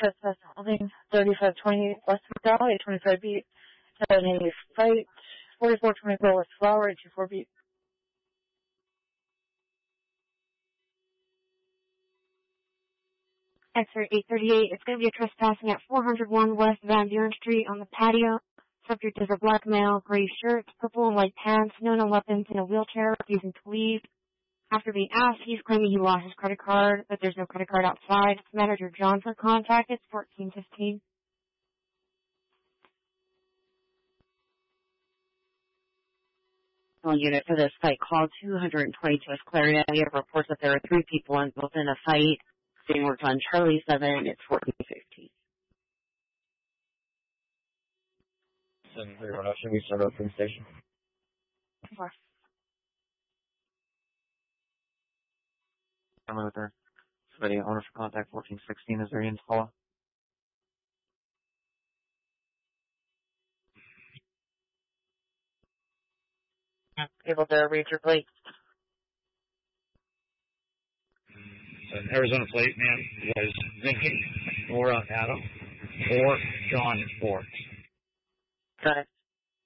trespass holding 3520 West McDowell, 825 beat. 780 fight, 4424 West Flower, 824 beat. X-ray 838, it's going to be a trespassing at 401 West Van Buren Street on the patio. Subject is a black male, gray shirt, purple and white pants, no weapons, in a wheelchair, refusing to leave. After being asked, he's claiming he lost his credit card, but there's no credit card outside. Manager John for contact, it's 1415. Unit for this fight, call 222 Claria. We have reports that there are 3 people involved in a fight being worked on Charlie 7. It's 1415. 7-0, should we start up from the station? Of course. I'm with her. Somebody owner for contact 1416 is there Ian's call. Able to read your plate. An Arizona plate, man, was Vinky or Adam or John Ford. Got it.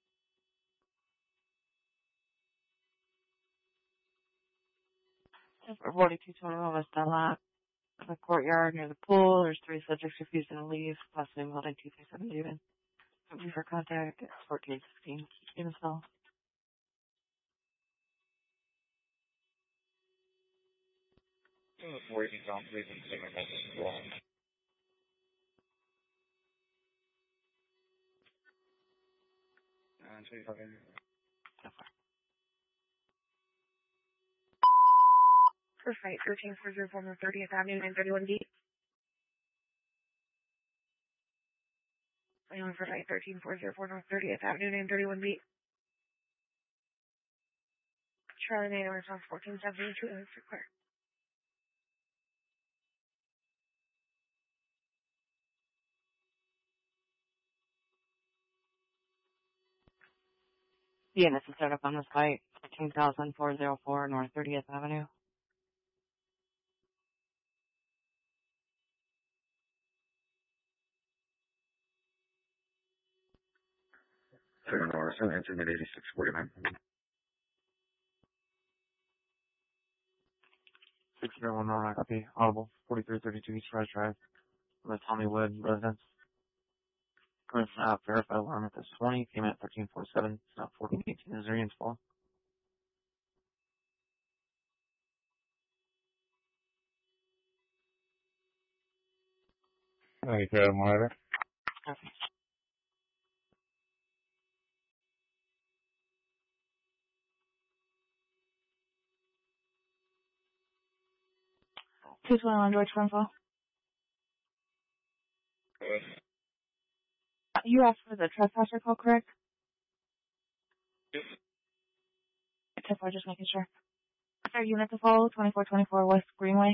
For 4221 West Dunlap, in the courtyard near the pool, there's 3 subjects refusing to leave, last name holding 237 David. Somebody for contact, it's 1416. In the cell. Before you can complete and say my message is wrong. And so you fucking... First fight, 1340 North 30th Avenue, 931 beat. Waiting for fight 13404 North 30th Avenue, 931 beat. Charlie 9 response 1472 minutes required. The units to start up on this fight, 13404 North 30th Avenue. Second Morrison, entering at 8649. 601 North, copy. Audible, 4332 East Rise Drive. On the Tommy Wood residence. Current snap, verified alarm at this 20, came in at 1347, snap 1418 is there Ian's call. Hey, Kevin, whatever. Okay. Please one on George Info. You asked for the trespasser call, correct? Yes. Tesla, just making sure. Our unit to follow, 2424 West Greenway.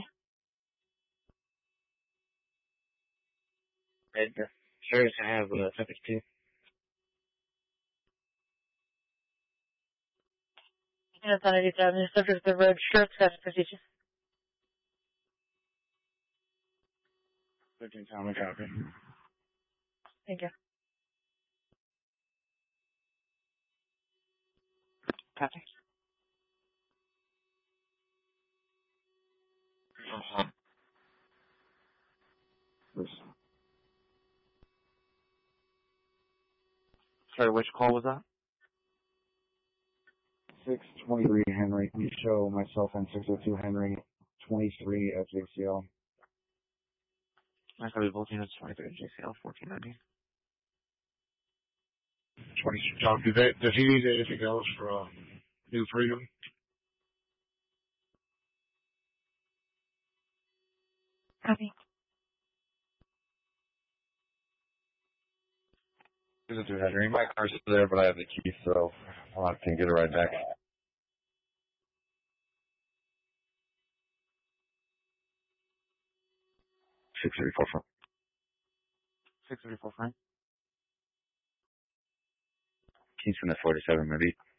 Edgar. Sure, I have subject 2. Units on 87, the subject of the road, short traffic procedure. 13 Tommy, copy. Thank you. Copy. Sorry, which call was that? 623 Henry. You show myself and 602 Henry, 23 at JCL. I copy both units, 23 at JCL, 1490. 20, John, does he need anything else for New Freedom? Copy. This is 2 Henry. My car's still there, but I have the key, so I can get it right back. 634 front. 634 front. Kingston at 47, maybe.